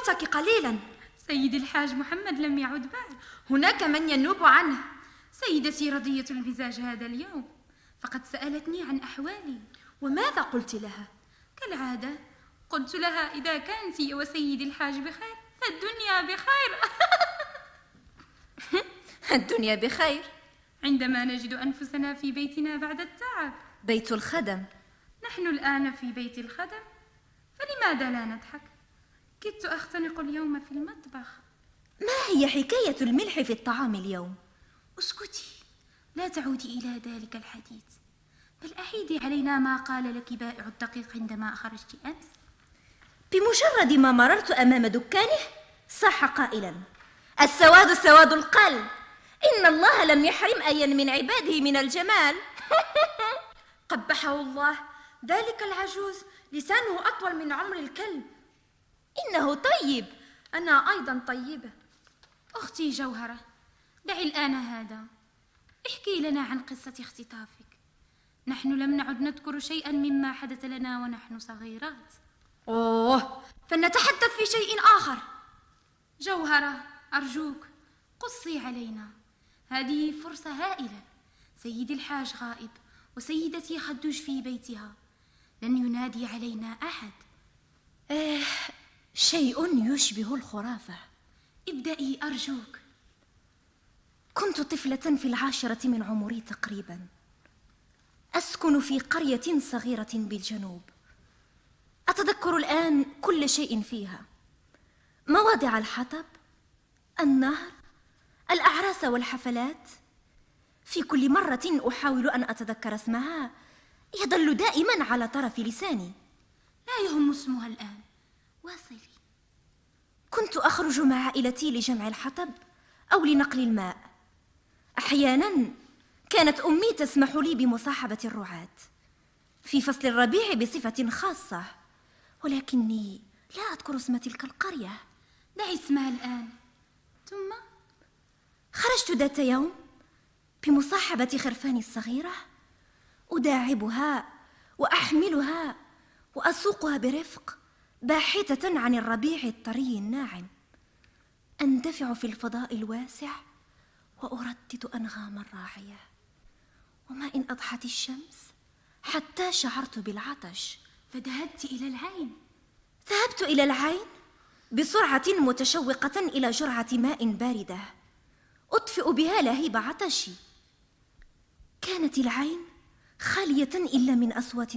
صوتك قليلا. سيدي الحاج محمد لم يعد بعد. هناك من ينوب عنه. سيدتي رضية المزاج هذا اليوم، فقد سألتني عن أحوالي. وماذا قلت لها؟ كالعادة قلت لها إذا كانت وسيدي الحاج بخير فالدنيا بخير. الدنيا بخير عندما نجد أنفسنا في بيتنا بعد التعب. بيت الخدم. نحن الآن في بيت الخدم، فلماذا لا نضحك؟ كدت أختنق اليوم في المطبخ. ما هي حكاية الملح في الطعام اليوم؟ اسكتي، لا تعودي إلى ذلك الحديث، بل أعيدي علينا ما قال لك بائع الدقيق عندما خرجت أمس. بمجرد ما مررت أمام دكانه صاح قائلا: السواد سواد القلب، إن الله لم يحرم أيا من عباده من الجمال. قبحه الله، ذلك العجوز لسانه أطول من عمر الكلب. إنه طيب. أنا أيضا طيبة. أختي جوهرة، دعي الآن هذا، احكي لنا عن قصة اختطافك. نحن لم نعد نذكر شيئا مما حدث لنا ونحن صغيرات. فلنتحدث في شيء آخر. جوهرة أرجوك قصي علينا، هذه فرصة هائلة. سيدي الحاج غائب وسيدتي خدوش في بيتها، لن ينادي علينا أحد. شيء يشبه الخرافة. ابدأي أرجوك. كنت طفلة في 10 من عمري تقريبا، أسكن في قرية صغيرة بالجنوب. أتذكر الآن كل شيء فيها: مواضع الحطب، النهر، الأعراس والحفلات. في كل مرة أحاول أن أتذكر اسمها يظل دائما على طرف لساني. لا يهم اسمها الآن، واصلي. كنت أخرج مع عائلتي لجمع الحطب أو لنقل الماء. أحيانا كانت أمي تسمح لي بمصاحبة الرعاة في فصل الربيع بصفة خاصة، ولكني لا أذكر اسم تلك القرية. دعي اسمها الآن. ثم خرجت ذات يوم بمصاحبة خرفاني الصغيرة، أداعبها وأحملها وأسوقها برفق باحثة عن الربيع الطري الناعم. أندفع في الفضاء الواسع وأردد أنغام الراعية، وما إن أضحت الشمس حتى شعرت بالعطش، فذهبت إلى العين. ذهبت إلى العين بسرعة متشوقة إلى جرعة ماء باردة أطفئ بها لهيب عطشي. كانت العين خالية إلا من أصوات